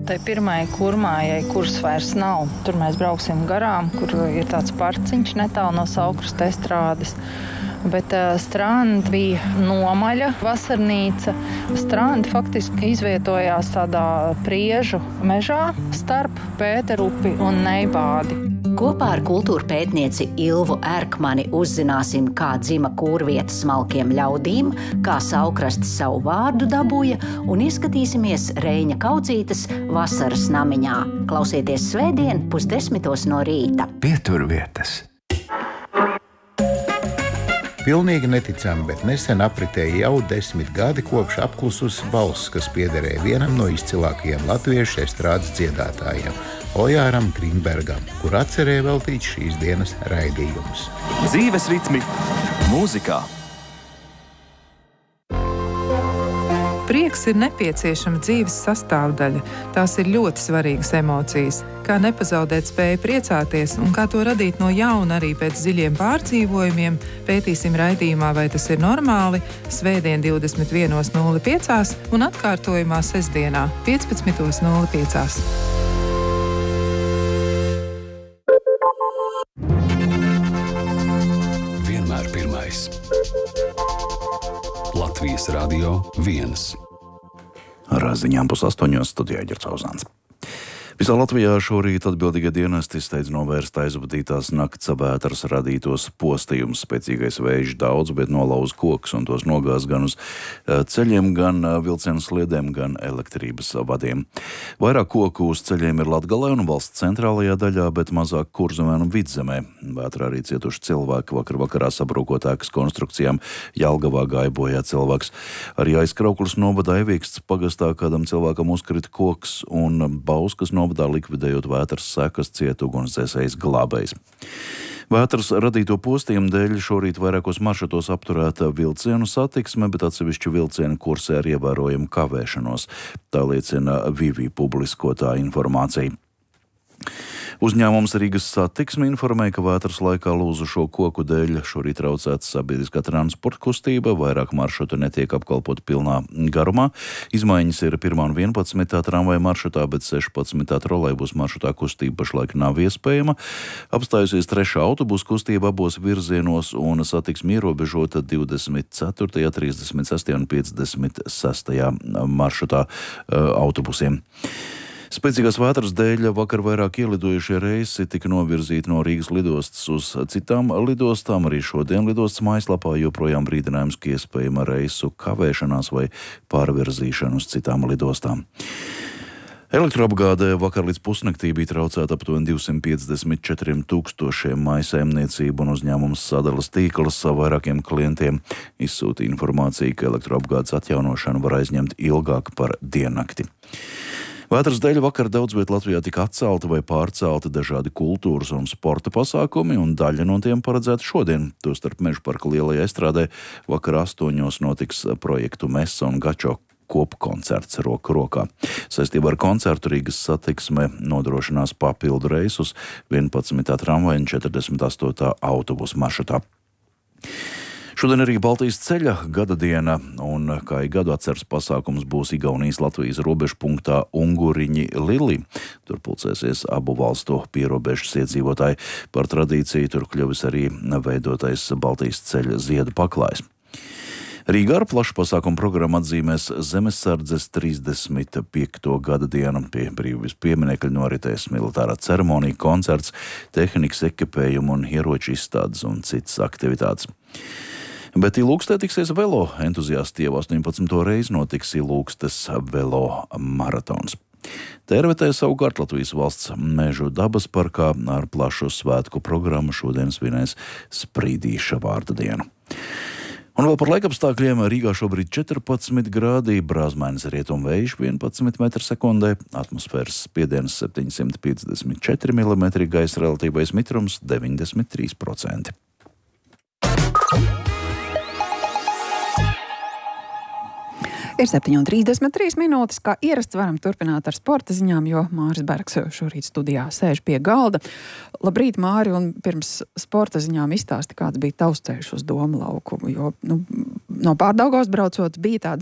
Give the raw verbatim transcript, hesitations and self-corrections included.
tai pirmai kurmājai, kuras vairs nav. Tur mēs brauksim garām, kur ir tāds parciņš netālu no Saukrasta estrādes. Bet uh, Stranda bija nomaļa vasarnīca. Stranda faktiski izvietojās tādā priežu mežā starp Pēterupi un Neibādi. Kopā ar kultūra pētnieci Ilvu Erkmani uzzināsim, kā dzima kūrvieta smalkiem ļaudīm, kā Saukrasts savu vārdu dabūja, un ieskatīsimies Reiņa Kaudzītes vasaras namiņā. Klausieties svētdien pusdesmitos no rīta. Pieturvietas. Pilnīgi neticami, bet nesen apritēja jau desmit gadi kopš apklusus balss, kas piederēja vienam no izcilākajiem latviešu estrādes dziedātājiem, Ojāram Grīnbergam, kur atcerēja veltīt šīs dienas raidījumus. Dzīves ritmi mūzikā. Prieks ir nepieciešama dzīves sastāvdaļa. Tās ir ļoti svarīgas emocijas. Kā nepazaudēt spēju priecāties un kā to radīt no jauna arī pēc dziļiem pārdzīvojumiem, pētīsim raidījumā, vai tas ir normāli, svētdien divdesmit viens nulle pieci un atkārtojumā sestdienā piecpadsmit nulle pieci. Vienmēr pirmais. Latvijas Radio viens. Ar ziņām pusastoņos studijā Ģercauzāns. Visā Latvijā šorīt atbildīgie dienesti steidz novērst aizvadītās nakts vētras radītos postījumus. Spēcīgais vējš daudz, bet nolauz kokus un tos nogāz gan uz ceļiem, gan vilcienu sliedēm, gan elektrības vadiem. Vairāk koku uz ceļiem ir Latgalē un valsts centrālajā daļā, bet mazāk Kurzemē un Vidzemē. Vētrā arī cietuši cilvēki. Vakar vakarā sabrūkot ēkas konstrukcijām Jelgavā gāja bojā cilvēks. Arī aiz Krauklas novada Eviksts pagastā kādam cilvēkam uzkrita koks un Bauskas novada likvidējot vētras sekas ciet ugunsdzēsējs glābējs. Vētras radīto postījumu dēļ šorīt vairākos maršrutos apturēta vilcienu satiksme, bet atsevišķu vilcienu kursē ar ievērojumu kavēšanos. Tā liecina Vivi publiskotā informācija. Uzņēmums Rīgas satiksme informēja, ka vētras laikā lūzušo koku dēļ šorīt traucēta sabiedriskā transporta kustība, vairāk maršrutu netiek apkalpot pilnā garumā. Izmaiņas ir pirmā un vienpadsmitā tramvaja maršrutā, bet sešpadsmitā trolejbus maršrutā kustība pašlaik nav iespējama. Apstājusies trešā autobusu kustība abos virzienos un satiksme ierobežota divdesmit ceturtajā, trīsdesmit sestajā un piecdesmit sestajā maršrutā uh, autobusiem. Spēcīgās vētras dēļ vakar vairāk ielidojušie reisi tika novirzīti no Rīgas lidostas uz citām lidostām. Arī šodien lidostas mājaslapā joprojām brīdinājums, ka iespējama reisu kavēšanās vai pārvirzīšana uz citām lidostām. Elektroapgādē vakar līdz pusnaktī bija traucēta aptuveni divsimt piecdesmit četriem tūkstošiem mājsaimniecību un uzņēmums Sadalas tīkls vairākiem klientiem izsūtīja informāciju, ka elektroapgādes atjaunošana var aizņemt ilgāk par diennakti. Vētras dēļ vakar daudz viet Latvijā tika atcelti vai pārcelti dažādi kultūras un sporta pasākumi, un daļa no tiem paredzēta šodien. Tostarp Mežaparka lielajā estrādē vakar astoņos notiks projektu Mesa un Gačo kopkoncerts roku rokā. Saistībā ar koncertu Rīgas satiksme nodrošinās papildu reisus vienpadsmitā tramvaja un četrdesmit astotā autobusu maršrutā. Šodien arī Baltijas ceļa gada diena, un kā ik gadu atceres pasākums būs Igaunijas-Latvijas robežpunktā Unguriņi Lili. Tur pulcēsies abu valstu pierobežas iedzīvotāji. Par tradīciju tur kļuvis arī veidotais Baltijas ceļa ziedu paklājs. Rīgā ar plašu pasākumu programmu atzīmēs Zemesardzes trīsdesmit piekto gada dienu. Pie brīvības pieminekļa noritēs militārā ceremonija, koncerts, tehnikas ekipējuma un ieroču izstādes un citas aktivitātes. Bet Ilūkstē tiksies velo entuziasti. Jau astoņpadsmito reizi notiks Ilūkstes velo maratons. Tērvetē savukārt Latvijas valsts mežu dabas parkā ar plašu svētku programmu šodien svinēs Sprīdīša vārda dienu. Un vēl par laikapstākļiem. Rīgā šobrīd četrpadsmit grādi, brāzmainis rietumvējš vienpadsmit metru sekundē, atmosfēras spiediens septiņsimt piecdesmit četri milimetri, gaisa relatīvais mitrums deviņdesmit trīs procenti. Ir septiņi un trīsdesmit trīs minūtes, kā ierasts varam turpināt ar sporta ziņām, jo Māris Bergs šorīt studijā sēž pie galda. Labrīt, Māri, un pirms sporta ziņām izstāsti, kāds bija tavs ceļš uz Domu laukumu, jo nu, no Pārdaugavas braucot bija tāda